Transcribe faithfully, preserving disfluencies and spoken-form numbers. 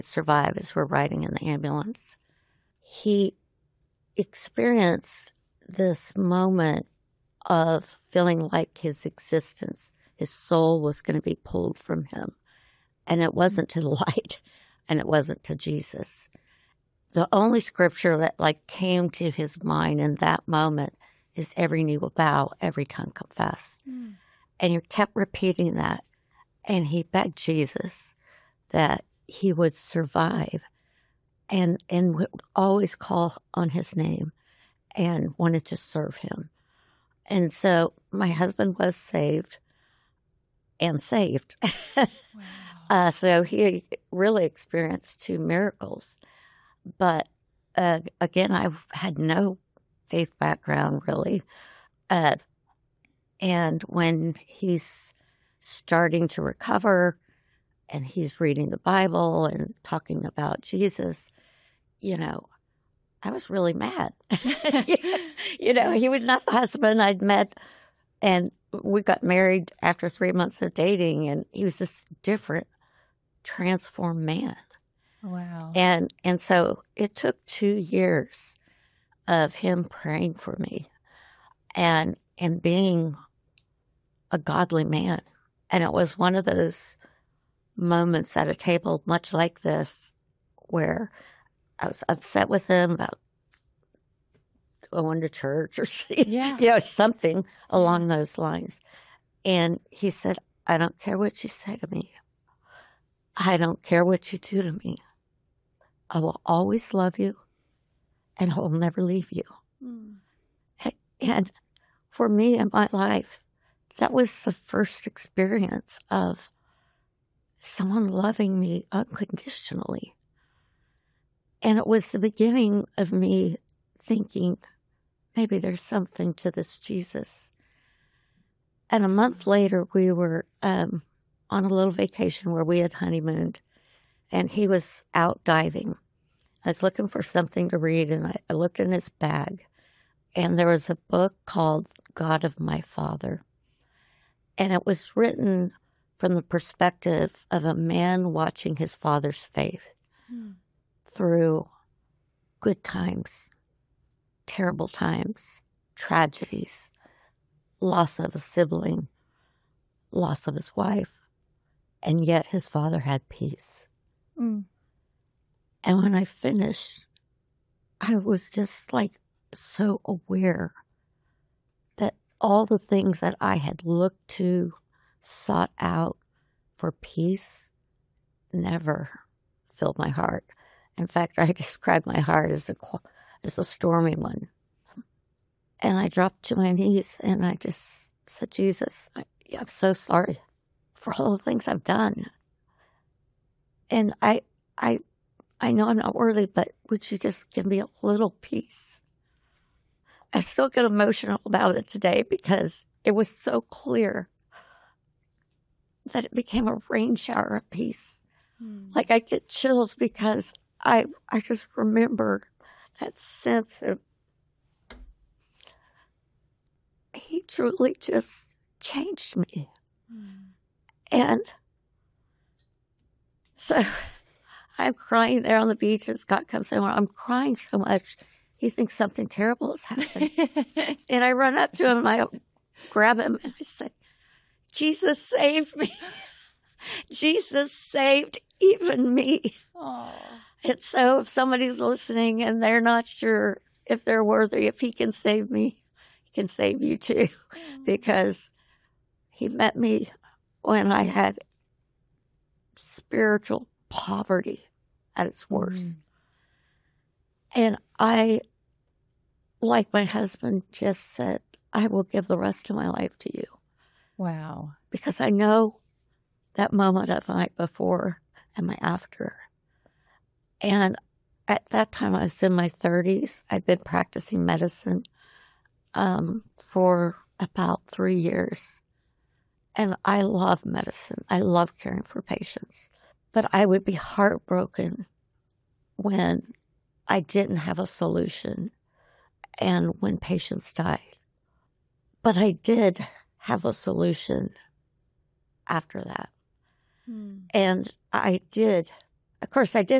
survive as we're riding in the ambulance. He experienced this moment of feeling like his existence, his soul was going to be pulled from him. And it wasn't to the light, and it wasn't to Jesus. The only scripture that like came to his mind in that moment is every knee will bow, every tongue confess. Mm. And he kept repeating that. And he begged Jesus that he would survive and, and would always call on his name and wanted to serve him. And so my husband was saved and saved. Wow. uh, so he really experienced two miracles. But uh, again, I had no faith background, really. Uh, and when he's starting to recover and he's reading the Bible and talking about Jesus, you know, I was really mad. You know, he was not the husband I'd met, and we got married after three months of dating, and he was this different, transformed man. Wow. And and so it took two years of him praying for me and and being a godly man. And it was one of those moments at a table much like this where I was upset with him about going to church or yeah. you know, something along those lines. And he said, I don't care what you say to me. I don't care what you do to me. I will always love you, and I will never leave you. Mm. And for me in my life, that was the first experience of someone loving me unconditionally. And it was the beginning of me thinking, maybe there's something to this Jesus. And a month later, we were um, on a little vacation where we had honeymooned, and he was out diving. I was looking for something to read, and I, I looked in his bag, and there was a book called God of My Father. And it was written from the perspective of a man watching his father's faith hmm. through good times, terrible times, tragedies, loss of a sibling, loss of his wife, and yet his father had peace. Mm. And when I finished, I was just like so aware that all the things that I had looked to, sought out for peace, never filled my heart. In fact, I described my heart as a as a stormy one. And I dropped to my knees and I just said, Jesus, I, I'm so sorry for all the things I've done. And I, I, I know I'm not worthy, but would you just give me a little peace? I still get emotional about it today because it was so clear that it became a rain shower of peace. Mm. Like I get chills because I, I just remember that sense of he truly just changed me. Mm. And so I'm crying there on the beach, and Scott comes home. I'm crying so much, he thinks something terrible has happened. And I run up to him, and I grab him, and I say, Jesus saved me. Jesus saved even me. Aww. And so if somebody's listening and they're not sure if they're worthy, if he can save me, he can save you too. Aww. Because he met me when I had spiritual poverty at its worst. Mm. And I, like my husband just said, I will give the rest of my life to you. Wow. Because I know that moment of my before and my after. And at that time, I was in my thirties. I'd been practicing medicine um, for about three years. And I love medicine. I love caring for patients. But I would be heartbroken when I didn't have a solution and when patients died. But I did have a solution after that. Hmm. And I did of course, I did